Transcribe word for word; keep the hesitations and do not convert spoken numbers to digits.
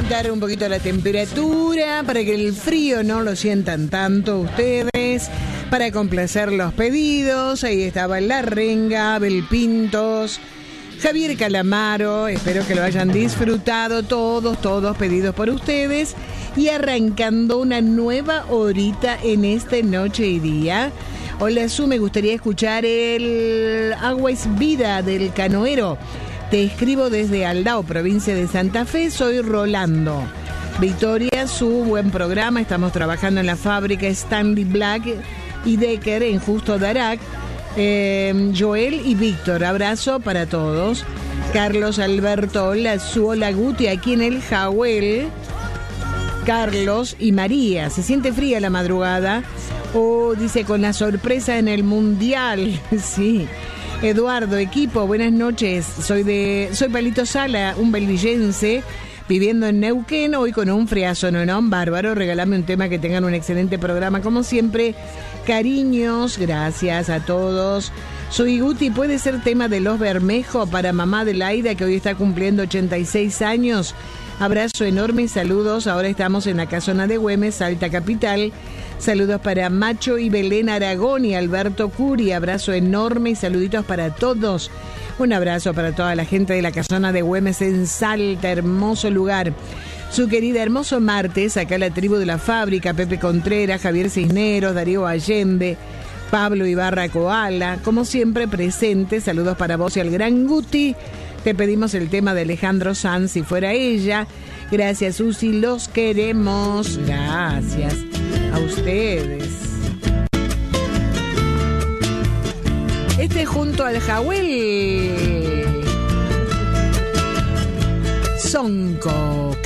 aumentar un poquito la temperatura para que el frío no lo sientan tanto ustedes, para complacer los pedidos. Ahí estaba La Renga, Abel Pintos, Javier Calamaro. Espero que lo hayan disfrutado todos, todos pedidos por ustedes. Y arrancando una nueva horita en esta noche y día. Hola, Su, me gustaría escuchar el Agua es Vida del Canoero. Te escribo desde Aldao, provincia de Santa Fe. Soy Rolando. Victoria, Su, buen programa. Estamos trabajando en la fábrica Stanley Black y Decker en Justo Darac. Eh, Joel y Víctor, abrazo para todos. Carlos Alberto, hola, Su, hola, Guti, aquí en el Jawel. Carlos y María, se siente fría la madrugada. Oh, dice, con la sorpresa en el Mundial. Sí. Eduardo, equipo, buenas noches. Soy de soy Palito Sala, un belvillense, viviendo en Neuquén, hoy con un friazo, no, no, bárbaro. Regálame un tema, que tengan un excelente programa, como siempre. Cariños, gracias a todos. Soy Guti, puede ser tema de Los Bermejo para mamá de Laida, que hoy está cumpliendo ochenta y seis años. Abrazo enorme y saludos. Ahora estamos en la casona de Güemes, Salta Capital. Saludos para Macho y Belén Aragón y Alberto Curi. Abrazo enorme y saluditos para todos. Un abrazo para toda la gente de la casona de Güemes en Salta, hermoso lugar. Su querida hermoso martes, acá la tribu de la fábrica, Pepe Contreras, Javier Cisneros, Darío Allende, Pablo Ibarra Koala, como siempre presente. Saludos para vos y al gran Guti. Te pedimos el tema de Alejandro Sanz, Si Fuera Ella. Gracias, Susi, los queremos. Gracias a ustedes. Este junto al Jawel. Sonco.